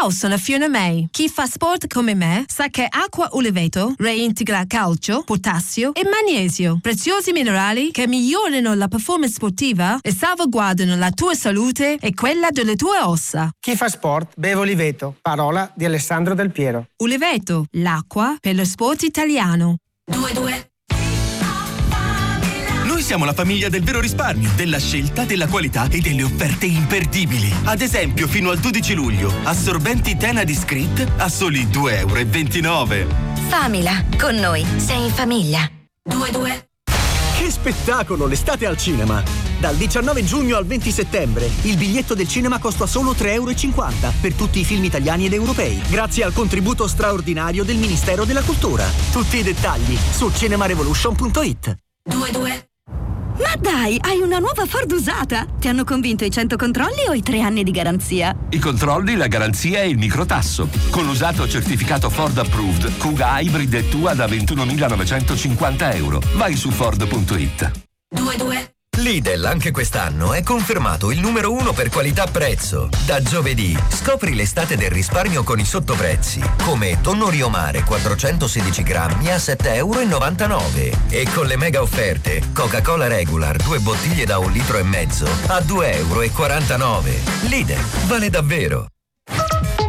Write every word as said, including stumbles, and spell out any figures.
Ciao, sono Fiona May. Chi fa sport come me sa che acqua Uliveto reintegra calcio, potassio e magnesio, preziosi minerali che migliorano la performance sportiva e salvaguardano la tua salute e quella delle tue ossa. Chi fa sport beve Uliveto, parola di Alessandro Del Piero. Uliveto, l'acqua per lo sport italiano. due due Noi siamo la famiglia del vero risparmio, della scelta, della qualità e delle offerte imperdibili. Ad esempio, fino al dodici luglio, assorbenti Tena Discreet a soli due euro e ventinove. Famila, con noi sei in famiglia. due due Che spettacolo l'estate al cinema! Dal diciannove giugno al venti settembre il biglietto del cinema costa solo tre euro e cinquanta per tutti i film italiani ed europei, grazie al contributo straordinario del Ministero della Cultura. Tutti i dettagli su cinemarevolution punto it. due due Ma dai, hai una nuova Ford usata! Ti hanno convinto i cento controlli o i tre anni di garanzia? I controlli, la garanzia e il microtasso. Con l'usato certificato Ford Approved, Kuga Hybrid e Tua da ventunomilanovecentoscinquanta euro. Vai su Ford punto it. due due Lidl anche quest'anno è confermato il numero uno per qualità-prezzo. Da giovedì scopri l'estate del risparmio con i sottoprezzi, come tonno Rio Mare quattrocentosedici grammi a sette euro e novantanove e con le mega offerte Coca-Cola Regular due bottiglie da un litro e mezzo a due euro e quarantanove. Lidl, vale davvero.